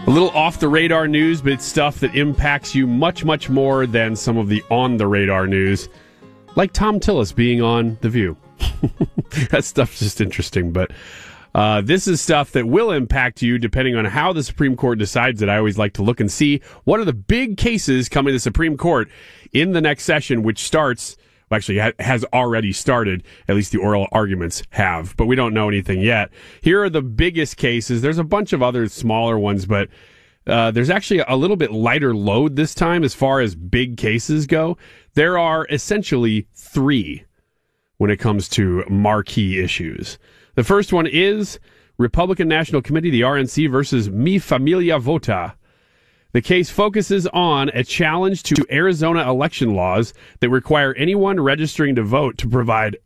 A little off-the-radar news, but it's stuff that impacts you much, much more than some of the on-the-radar news, like Tom Tillis being on The View. That stuff's just interesting, but this is stuff that will impact you depending on how the Supreme Court decides it. I always like to look and see what are the big cases coming to the Supreme Court in the next session, which starts... actually has already started, at least the oral arguments have, but we don't know anything yet. Here are the biggest cases. There's a bunch of other smaller ones, but there's actually a little bit lighter load this time as far as big cases go. There are essentially three when it comes to marquee issues. The first one is Republican National Committee, the RNC, versus Mi Familia Vota. The case focuses on a challenge to Arizona election laws that require anyone registering to vote to provide,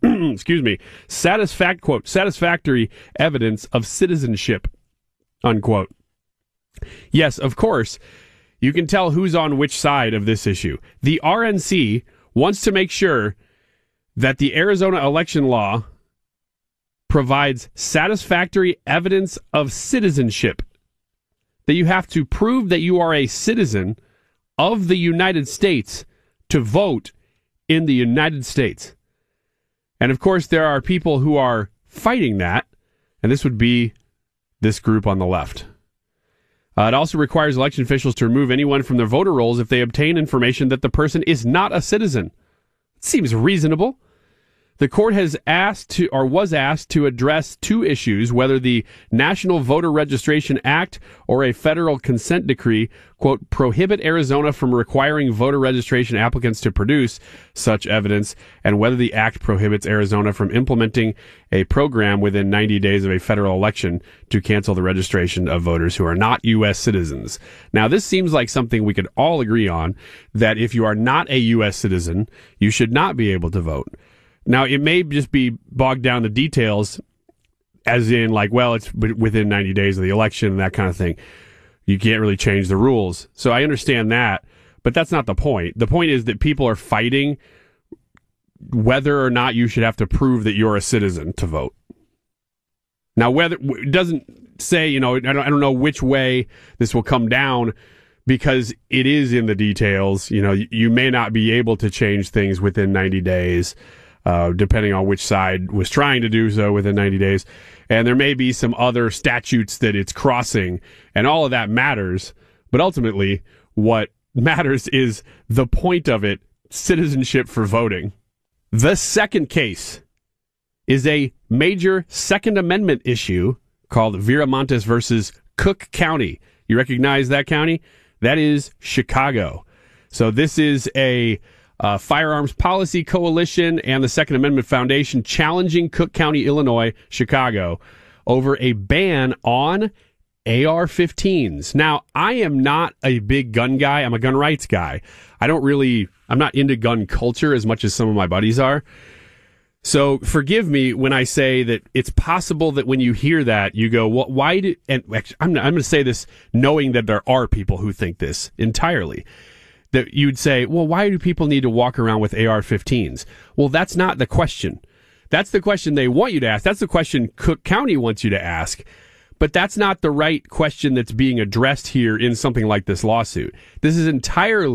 satisfactory evidence of citizenship, unquote. Yes, of course, you can tell who's on which side of this issue. The RNC wants to make sure that the Arizona election law provides satisfactory evidence of citizenship. That you have to prove that you are a citizen of the United States to vote in the United States. And of course, there are people who are fighting that, and this would be this group on the left. It also requires election officials to remove anyone from their voter rolls if they obtain information that the person is not a citizen. It seems reasonable. The court was asked to address two issues, whether the National Voter Registration Act or a federal consent decree, quote, prohibit Arizona from requiring voter registration applicants to produce such evidence, and whether the act prohibits Arizona from implementing a program within 90 days of a federal election to cancel the registration of voters who are not U.S. citizens. Now, this seems like something we could all agree on, that if you are not a U.S. citizen, you should not be able to vote. Now, it may just be bogged down to details, as in, like, well, it's within 90 days of the election and that kind of thing. You can't really change the rules. So I understand that, but that's not the point. The point is that people are fighting whether or not you should have to prove that you're a citizen to vote. Now, whether it doesn't say, I don't know which way this will come down, because it is in the details. You may not be able to change things within 90 days. Depending on which side was trying to do so within 90 days. And there may be some other statutes that it's crossing, and all of that matters. But ultimately, what matters is the point of it, citizenship for voting. The second case is a major Second Amendment issue called Viramontes versus Cook County. You recognize that county? That is Chicago. So this is a Firearms Policy Coalition and the Second Amendment Foundation challenging Cook County, Illinois, Chicago, over a ban on AR-15s. Now, I am not a big gun guy. I'm a gun rights guy. I'm not into gun culture as much as some of my buddies are. So forgive me when I say that it's possible that when you hear that, you go, well, why did, and actually, I'm going to say this knowing that there are people who think this entirely. That you'd say, well, why do people need to walk around with AR-15s? Well, that's not the question. That's the question they want you to ask. That's the question Cook County wants you to ask. But that's not the right question that's being addressed here in something like this lawsuit. This is entirely